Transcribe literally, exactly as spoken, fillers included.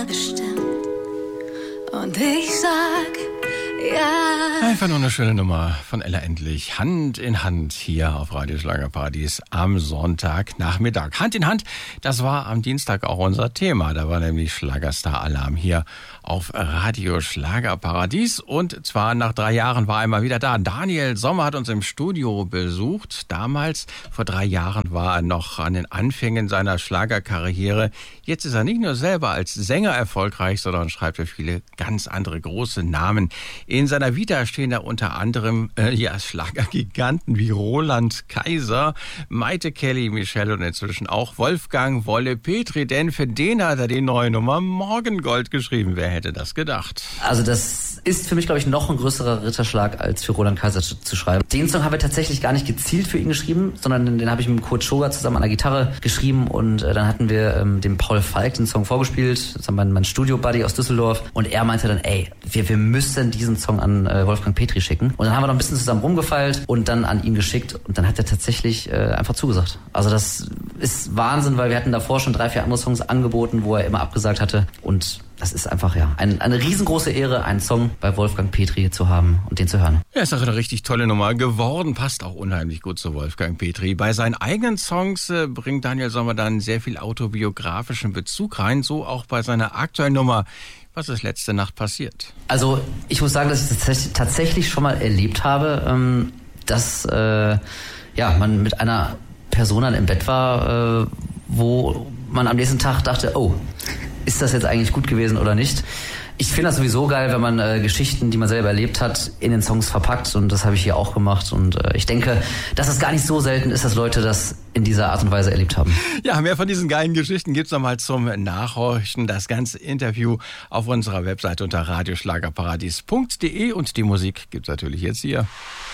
immer bestimmt. Und ich sag, ja. Einfach nur eine schöne Nummer von Ella Endlich. Hand in Hand hier auf Radio Schlagerparadies am Sonntagnachmittag. Hand in Hand, das war am Dienstag auch unser Thema. Da war nämlich Schlagerstar-Alarm hier auf Radio Schlagerparadies. Und zwar nach drei Jahren war er mal wieder da. Daniel Sommer hat uns im Studio besucht. Damals, vor drei Jahren, war er noch an den Anfängen seiner Schlagerkarriere. Jetzt ist er nicht nur selber als Sänger erfolgreich, sondern schreibt für viele ganz andere große Namen. In seiner Vita stehen da unter anderem äh, ja, Schlagergiganten wie Roland Kaiser, Maite Kelly, Michelle und inzwischen auch Wolfgang Wolle Petri. Denn für den hat er die neue Nummer Morgengold geschrieben. Wer hätte das gedacht? Also das ist für mich, glaube ich, noch ein größerer Ritterschlag, als für Roland Kaiser zu, zu schreiben. Den Song haben wir tatsächlich gar nicht gezielt für ihn geschrieben, sondern den, den habe ich mit Kurt Schoger zusammen an der Gitarre geschrieben. Und äh, dann hatten wir ähm, dem Paul Falk den Song vorgespielt. Das war mein, mein Studio-Buddy aus Düsseldorf. Und er meinte dann, ey, wir, wir müssen diesen Song an äh, Wolfgang Petri schicken. Und dann haben wir noch ein bisschen zusammen rumgefeilt und dann an ihn geschickt. Und dann hat er tatsächlich äh, einfach zugesagt. Also das ist Wahnsinn, weil wir hatten davor schon drei, vier andere Songs angeboten, wo er immer abgesagt hatte. Und das ist einfach, ja, ein, eine riesengroße Ehre, einen Song bei Wolfgang Petri zu haben und den zu hören. Ja, ist auch eine richtig tolle Nummer geworden. Passt auch unheimlich gut zu Wolfgang Petri. Bei seinen eigenen Songs äh, bringt Daniel Sommer dann sehr viel autobiografischen Bezug rein. So auch bei seiner aktuellen Nummer. Was ist letzte Nacht passiert? Also ich muss sagen, dass ich das tatsächlich schon mal erlebt habe, ähm, dass äh, ja, man mit einer Person dann im Bett war, äh, wo man am nächsten Tag dachte, oh, ist das jetzt eigentlich gut gewesen oder nicht? Ich finde das sowieso geil, wenn man äh, Geschichten, die man selber erlebt hat, in den Songs verpackt. Und das habe ich hier auch gemacht. Und äh, ich denke, dass es gar nicht so selten ist, dass Leute das in dieser Art und Weise erlebt haben. Ja, mehr von diesen geilen Geschichten gibt's nochmal zum Nachhorchen. Das ganze Interview auf unserer Webseite unter radioschlagerparadies punkt de. Und die Musik gibt's natürlich jetzt hier.